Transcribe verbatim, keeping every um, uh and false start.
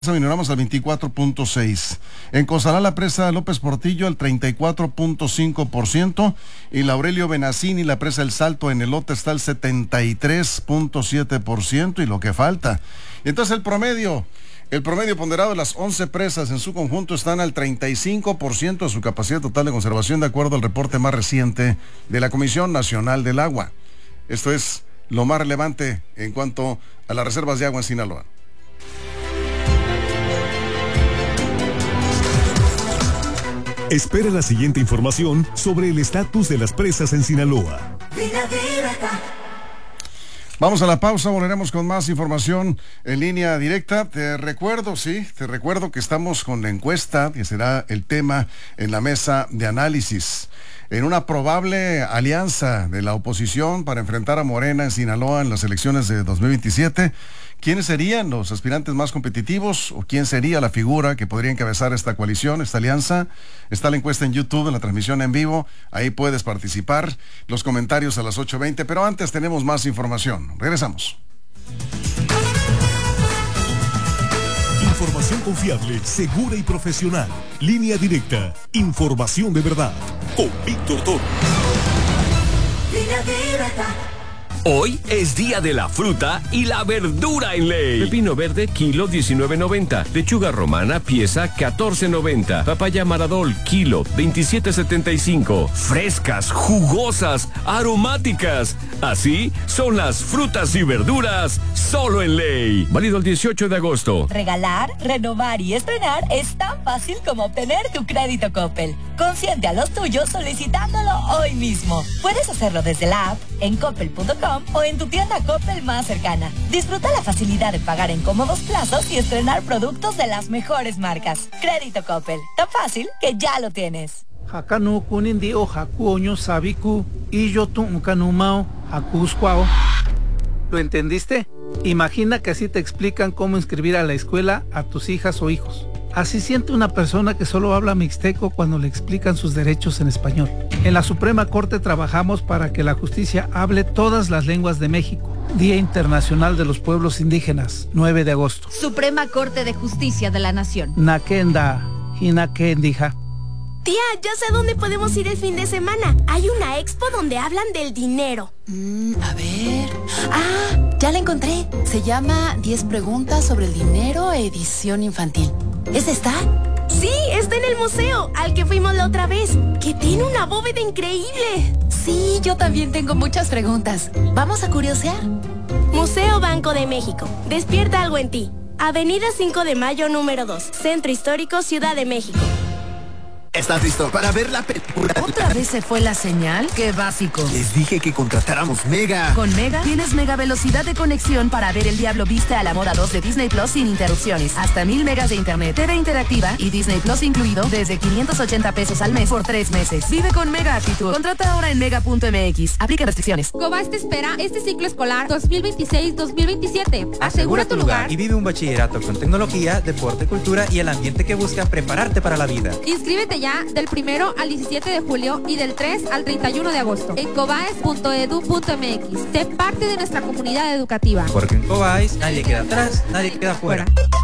Minoramos al veinticuatro punto seis. En Cozalá la presa López Portillo al treinta y cuatro punto cinco por ciento y la Aurelio Benacini, la presa El Salto en Elote está al setenta y tres punto siete por ciento y lo que falta. Entonces el promedio, el promedio ponderado de las once presas en su conjunto están al treinta y cinco por ciento de su capacidad total de conservación de acuerdo al reporte más reciente de la Comisión Nacional del Agua. Esto es lo más relevante en cuanto a las reservas de agua en Sinaloa. Espera la siguiente información sobre el estatus de las presas en Sinaloa. Vamos a la pausa, volveremos con más información en línea directa. Te recuerdo, sí, te recuerdo que estamos con la encuesta, que será el tema en la mesa de análisis. En una probable alianza de la oposición para enfrentar a Morena en Sinaloa en las elecciones de dos mil veintisiete, ¿quiénes serían los aspirantes más competitivos o quién sería la figura que podría encabezar esta coalición, esta alianza? Está la encuesta en YouTube, en la transmisión en vivo, ahí puedes participar, los comentarios a las ocho veinte, pero antes tenemos más información. Regresamos. Información confiable, segura y profesional. Línea directa. Información de verdad. Con Víctor Toro. Línea directa. Hoy es día de la fruta y la verdura en Ley. Pepino verde, kilo diecinueve noventa. Lechuga romana, pieza catorce noventa. Papaya Maradol, kilo veintisiete setenta y cinco. Frescas, jugosas, aromáticas. Así son las frutas y verduras solo en Ley. Válido el dieciocho de agosto. Regalar, renovar y estrenar es tan fácil como obtener tu crédito Coppel. Consiente a los tuyos solicitándolo hoy mismo. Puedes hacerlo desde la app, en coppel punto com o en tu tienda Coppel más cercana. Disfruta la facilidad de pagar en cómodos plazos y estrenar productos de las mejores marcas. Crédito Coppel, tan fácil que ya lo tienes. Hakanu kunindio hakuoño sabiku y yo tu kanumao hakusquao. ¿Lo entendiste? Imagina que así te explican cómo inscribir a la escuela a tus hijas o hijos. Así siente una persona que solo habla mixteco cuando le explican sus derechos en español. En la Suprema Corte trabajamos para que la justicia hable todas las lenguas de México. Día Internacional de los Pueblos Indígenas, nueve de agosto. Suprema Corte de Justicia de la Nación. Nakenda, hinakendija. Tía, ya sé dónde podemos ir el fin de semana. Hay una expo donde hablan del dinero. Mm, a ver... Ah, ya la encontré. Se llama diez preguntas sobre el dinero, edición infantil. ¿Es esta? Sí, está en el museo, al que fuimos la otra vez, que tiene una bóveda increíble. Sí, yo también tengo muchas preguntas. ¿Vamos a curiosear? Museo Banco de México. Despierta algo en ti. Avenida cinco de mayo número dos, Centro Histórico, Ciudad de México. ¿Estás listo para ver la película? ¿Otra vez se fue la señal? ¡Qué básico! Les dije que contratáramos Mega. Con Mega tienes mega velocidad de conexión para ver El Diablo Viste a la Moda dos de Disney Plus sin interrupciones. Hasta mil megas de internet, T V interactiva y Disney Plus incluido desde quinientos ochenta pesos al mes por tres meses. Vive con Mega Actitud. Contrata ahora en mega punto m x. Aplica restricciones. Cobás te espera este ciclo escolar dos mil veintiséis dos mil veintisiete. Asegura tu lugar y vive un bachillerato con tecnología, deporte, cultura y el ambiente que busca prepararte para la vida. Inscríbete ya del primero al diecisiete de julio y del tres al treinta y uno de agosto en cobaes punto edu punto m x. Sé parte de nuestra comunidad educativa. Porque en Cobaes nadie queda atrás, nadie queda fuera.